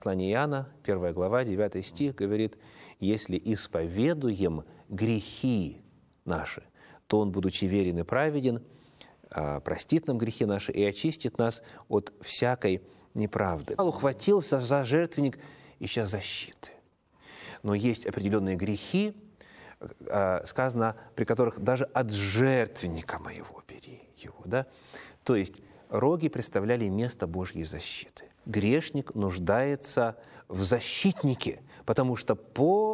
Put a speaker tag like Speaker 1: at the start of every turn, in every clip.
Speaker 1: Послание Иоанна, 1 глава, 9 стих, говорит: «Если исповедуем грехи наши, то Он, будучи верен и праведен, простит нам грехи наши и очистит нас от всякой неправды». Ухватился за жертвенник, ища защиты. Но есть определенные грехи, сказано, при которых даже от жертвенника моего бери его. Да? То есть роги представляли место Божьей защиты. Грешник нуждается в защитнике, потому что по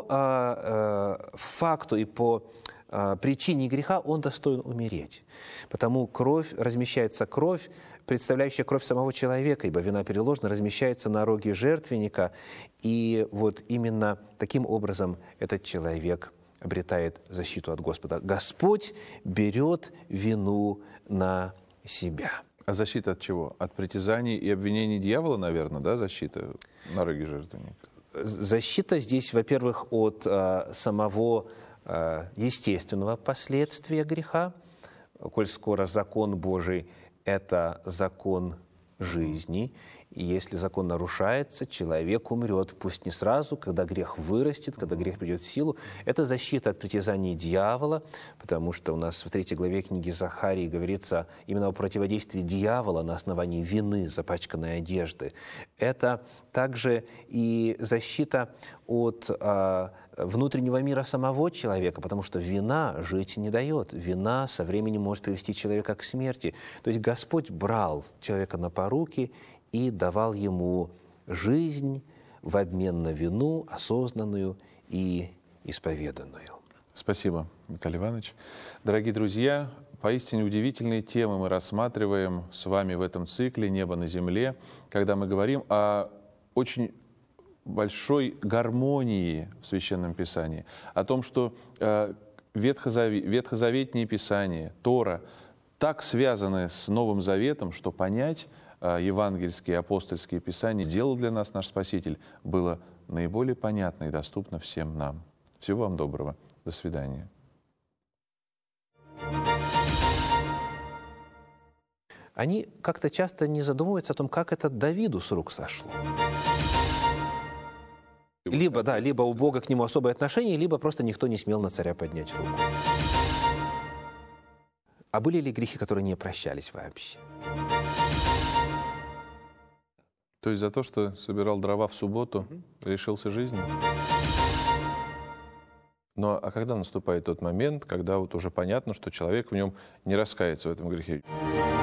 Speaker 1: факту и по причине греха он достоин умереть. Потому размещается кровь, представляющая кровь самого человека, ибо вина переложена, размещается на роге жертвенника, и вот именно таким образом этот человек обретает защиту от Господа. Господь берет вину на себя.
Speaker 2: А защита от чего? От притязаний и обвинений дьявола, наверное, да, защита на роге жертвенника?
Speaker 1: Защита здесь, во-первых, от самого естественного последствия греха, коль скоро закон Божий – это закон жизни, и если закон нарушается, человек умрет, пусть не сразу, когда грех вырастет, когда грех придет в силу. Это защита от притязаний дьявола, потому что у нас в 3 главе книги Захарии говорится именно о противодействии дьявола на основании вины, запачканной одежды. Это также и защита от внутреннего мира самого человека, потому что вина жить не дает. Вина со временем может привести человека к смерти. То есть Господь брал человека на поруки и давал ему жизнь в обмен на вину, осознанную и исповеданную.
Speaker 2: Спасибо, Виталий Иванович. Дорогие друзья, поистине удивительные темы мы рассматриваем с вами в этом цикле «Небо на земле», когда мы говорим о очень большой гармонии в Священном Писании, о том, что ветхозаветные Писания, Тора, так связаны с Новым Заветом, что понять евангельские, апостольские писания делал для нас наш Спаситель, было наиболее понятно и доступно всем нам. Всего вам доброго. До свидания.
Speaker 1: Они как-то часто не задумываются о том, как это Давиду с рук сошло. Либо у Бога к нему особое отношение, либо просто никто не смел на царя поднять руку. А были ли грехи, которые не прощались вообще?
Speaker 2: То есть за то, что собирал дрова в субботу, лишился жизни? Ну, а когда наступает тот момент, когда вот уже понятно, что человек в нем не раскается в этом грехе?